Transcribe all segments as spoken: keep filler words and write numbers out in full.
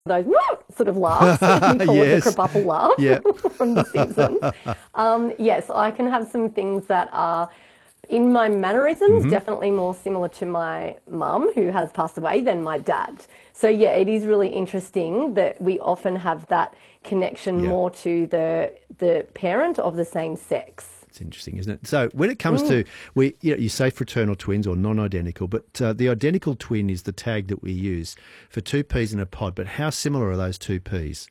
those sort of laughs. We call it the Yes. kerbuffle laugh Yeah. from The Simpsons. Um, yes, I can have some things that are in my mannerisms Hmm. definitely more similar to my mum, who has passed away, than my dad. So yeah, it is really interesting that we often have that connection Yeah. more to the the parent of the same sex. It's interesting, isn't it? So when it comes Mm. to, we, you know, you say fraternal twins or non-identical, but uh, the identical twin is the tag that we use for two peas in a pod. But how similar are those two peas?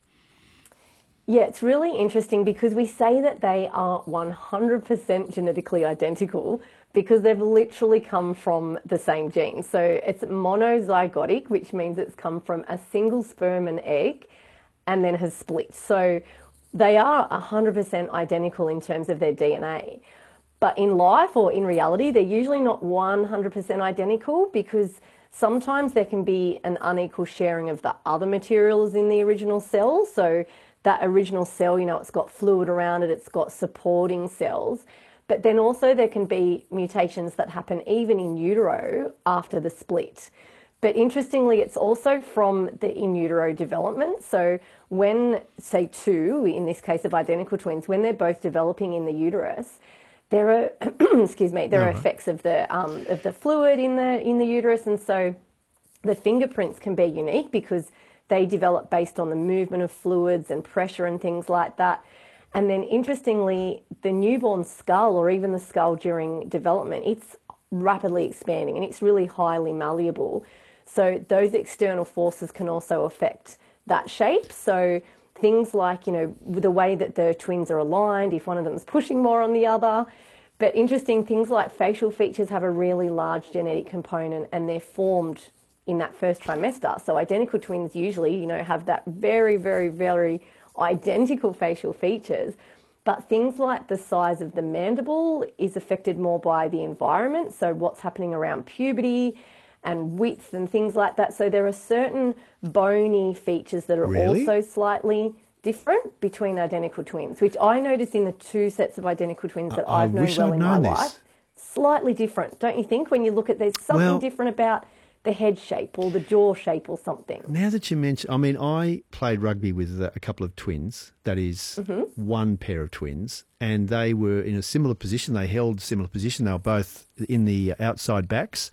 Yeah, it's really interesting because we say that they are one hundred percent genetically identical because they've literally come from the same gene. So it's monozygotic, which means it's come from a single sperm and egg and then has split. So they are one hundred percent identical in terms of their D N A. But in life or in reality, they're usually not one hundred percent identical because sometimes there can be an unequal sharing of the other materials in the original cell. So that original cell, you know, it's got fluid around it, it's got supporting cells. But then also there can be mutations that happen even in utero after the split. But interestingly, it's also from the in utero development. So when, say, two, in this case of identical twins, when they're both developing in the uterus, there are, excuse me, there All are right. effects of the um, of the fluid in the in the uterus, and so the fingerprints can be unique because they develop based on the movement of fluids and pressure and things like that. And then interestingly, the newborn skull or even the skull during development, it's rapidly expanding and it's really highly malleable. So those external forces can also affect that shape. So things like, you know, the way that the twins are aligned, if one of them is pushing more on the other. But interesting things like facial features have a really large genetic component and they're formed in that first trimester. So identical twins usually, you know, have that very, very, very identical facial features. But things like the size of the mandible is affected more by the environment. So what's happening around puberty and width and things like that. So there are certain bony features that are Really? also slightly different between identical twins, which I noticed in the two sets of identical twins I, that I I've known wish well I'd in my known life. this. Slightly different, don't you think? When you look at, there's something Well, different about the head shape or the jaw shape or something. now that you mention, I mean, I played rugby with a couple of twins, that is one pair of twins, and they were in a similar position. They held a similar position. They were both in the outside backs.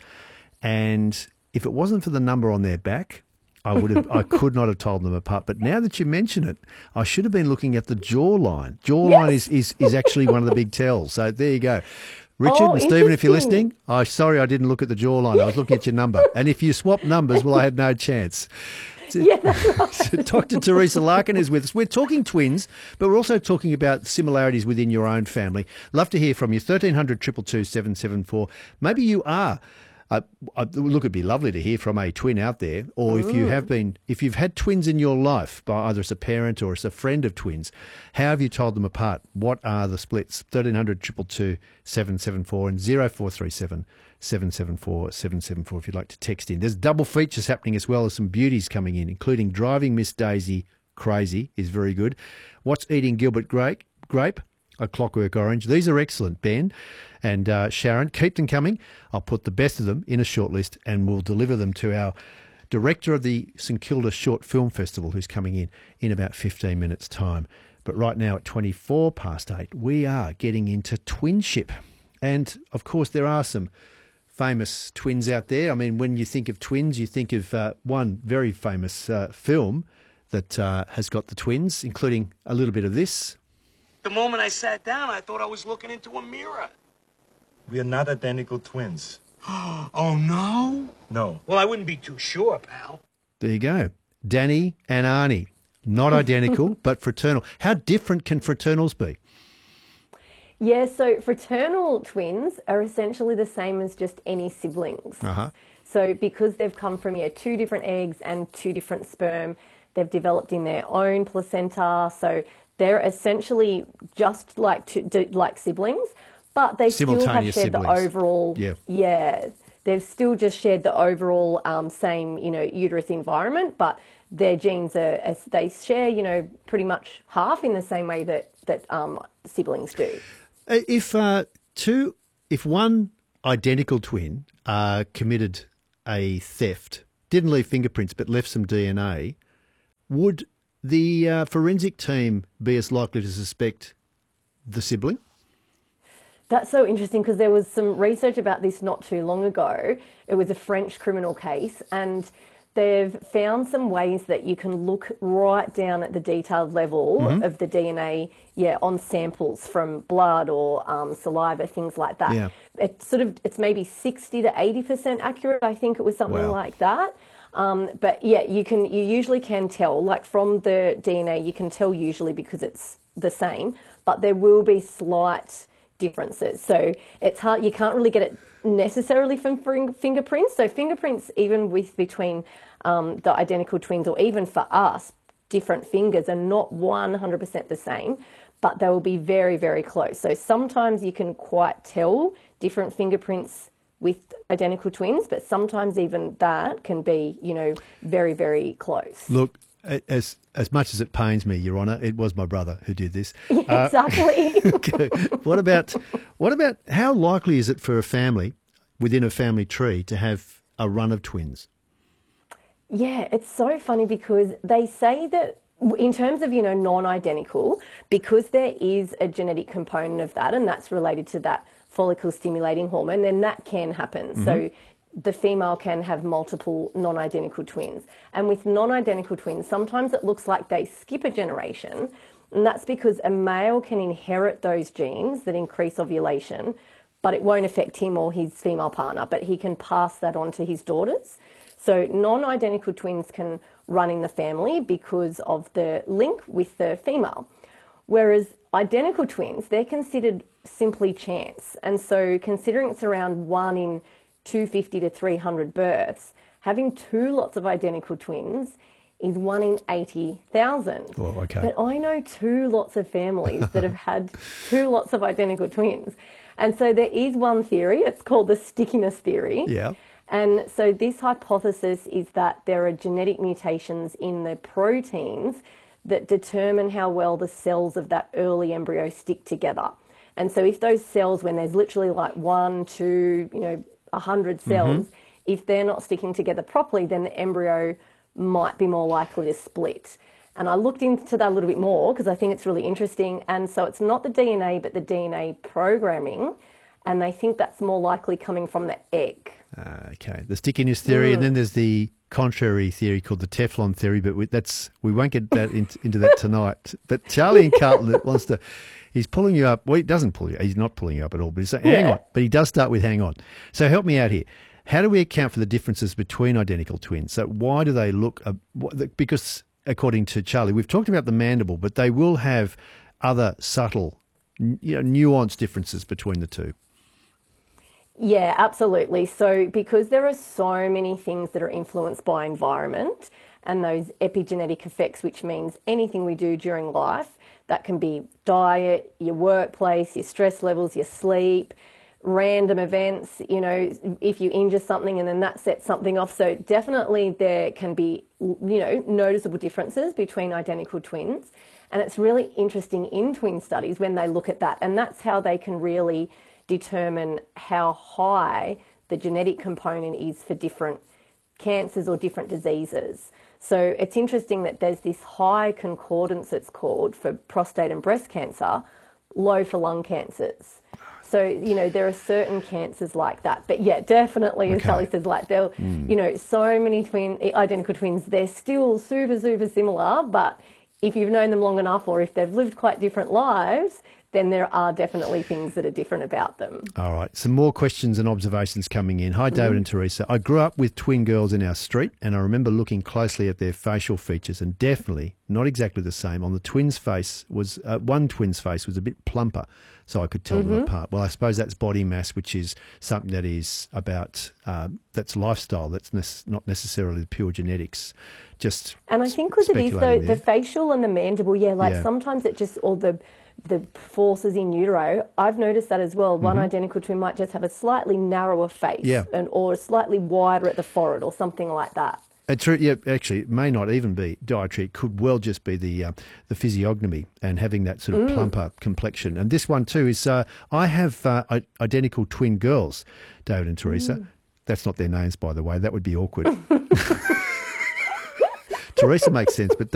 And if it wasn't for the number on their back, I would have, I could not have told them apart. But now that you mention it, I should have been looking at the jawline. Jawline is, Yes. is, is actually one of the big tells. So there you go. Richard Oh, and Stephen, if you're interesting. listening, I sorry I didn't look at the jawline. I was looking at your number. And if you swap numbers, well, I had no chance. So, Yeah, that's so right. Doctor Teresa Larkin is with us. We're talking twins, but we're also talking about similarities within your own family. Love to hear from you. thirteen hundred, two two two, seven seven four. Maybe you are. Uh, uh, look, it'd be lovely to hear from a twin out there, or if you have been, if you've had twins in your life, by either as a parent or as a friend of twins, how have you told them apart? What are the splits? thirteen hundred, two two two, seven seven four and zero four three seven, seven seven four, seven seven four if you'd like to text in. There's double features happening as well as some beauties coming in, including Driving Miss Daisy Crazy is very good. What's Eating Gilbert Grape? Grape? A Clockwork Orange. These are excellent, Ben and uh, Sharon. Keep them coming. I'll put the best of them in a shortlist and we'll deliver them to our director of the St Kilda Short Film Festival, who's coming in in about fifteen minutes' time. But right now at twenty-four past eight, we are getting into twinship. And, of course, there are some famous twins out there. I mean, when you think of twins, you think of uh, one very famous uh, film that uh, has got the twins, including a little bit of this. The moment I sat down, I thought I was looking into a mirror. We are not identical twins. Oh, no? No. Well, I wouldn't be too sure, pal. There you go. Danny and Arnie. Not identical, but fraternal. How different can fraternals be? Yeah, so fraternal twins are essentially the same as just any siblings. Uh-huh. So because they've come from, yeah, two different eggs and two different sperm, they've developed in their own placenta. So they're essentially just like two, d- like siblings, but they still have Simultaneous shared the siblings. overall, Yeah. yeah, they've still just shared the overall um, same, you know, uterus environment, but their genes are, as they share, you know, pretty much half in the same way that, that um, siblings do. Uh, If uh, two, if one identical twin uh, committed a theft, didn't leave fingerprints but left some D N A, would the uh, forensic team be as likely to suspect the sibling? That's so interesting because there was some research about this not too long ago. It was a French criminal case, and they've found some ways that you can look right down at the detailed level mm-hmm. of the D N A, yeah, on samples from blood or um, saliva, things like that. Yeah. It's sort of, it's maybe sixty to eighty percent accurate. I think it was something Wow. like that. Um, but yeah, you can, you usually can tell, like from the D N A, you can tell usually because it's the same, but there will be slight differences. So it's hard, you can't really get it necessarily from fingerprints. So fingerprints, even with between um, the identical twins, or even for us, different fingers are not one hundred percent the same, but they will be very, very close. So sometimes you can quite tell different fingerprints with identical twins, but sometimes even that can be, you know, very, very close. Look, as as much as it pains me, Your Honour, it was my brother who did this. Yeah, Uh, exactly. okay. What about what about how likely is it for a family within a family tree to have a run of twins? Yeah, it's so funny because they say that in terms of, you know, non-identical, because there is a genetic component of that, and that's related to that follicle stimulating hormone, then that can happen. Mm-hmm. So the female can have multiple non-identical twins. And with non-identical twins, sometimes it looks like they skip a generation, and that's because a male can inherit those genes that increase ovulation, but it won't affect him or his female partner, but he can pass that on to his daughters. So non-identical twins can run in the family because of the link with the female. Whereas identical twins, they're considered simply chance. And so considering it's around one in two hundred fifty to three hundred births, having two lots of identical twins is one in eighty thousand. Oh, okay. But I know two lots of families that have had two lots of identical twins. And so there is one theory, it's called the stickiness theory. Yeah. And so this hypothesis is that there are genetic mutations in the proteins that determine how well the cells of that early embryo stick together. And so if those cells, when there's literally like one, two, you know, a hundred cells, mm-hmm. if they're not sticking together properly, then the embryo might be more likely to split. And I looked into that a little bit more because I think it's really interesting. And so it's not the D N A, but the D N A programming. And they think that's more likely coming from the egg. Uh, okay, the stickiness theory, mm. and then there's the contrary theory called the Teflon theory, but we, that's we won't get that in, into that tonight. But Charlie in Carlton wants to, he's pulling you up. Well, he doesn't pull you. He's not pulling you up at all. But he's saying, hang yeah. on. But he does start with hang on. So help me out here. How do we account for the differences between identical twins? So why do they look? Uh, because according to Charlie, we've talked about the mandible, but they will have other subtle, you know, nuanced differences between the two. Yeah, absolutely. So because there are so many things that are influenced by environment and those epigenetic effects, which means anything we do during life, that can be diet, your workplace, your stress levels, your sleep, random events, you know, if you injure something and then that sets something off. So definitely there can be, you know, noticeable differences between identical twins. And it's really interesting in twin studies when they look at that. And that's how they can really determine how high the genetic component is for different cancers or different diseases. So it's interesting that there's this high concordance, it's called, for prostate and breast cancer, low for lung cancers. So, you know, there are certain cancers like that. But yeah, definitely, as Okay. Sally says, like there, mm. you know, so many twin, identical twins, they're still super, super similar. But if you've known them long enough, or if they've lived quite different lives, then there are definitely things that are different about them. All right. Some more questions and observations coming in. Hi, David mm. and Teresa. I grew up with twin girls in our street, and I remember looking closely at their facial features, and definitely not exactly the same. On the twins' face was uh, one twin's face was a bit plumper, so I could tell mm-hmm. them apart. Well, I suppose that's body mass, which is something that is about uh, that's lifestyle. That's ne- not necessarily pure genetics. Just and I think because it is though the facial and the mandible, yeah, like yeah. sometimes it just or the the forces in utero. I've noticed that as well. One mm-hmm. identical twin might just have a slightly narrower face, yeah. and or slightly wider at the forehead, or something like that. It's true. Yeah, actually, it may not even be dietary. It could well just be the uh, the physiognomy and having that sort of mm. plumper complexion. And this one too is uh, I have uh, identical twin girls, David and Teresa. Mm. That's not their names, by the way. That would be awkward. Teresa makes sense, but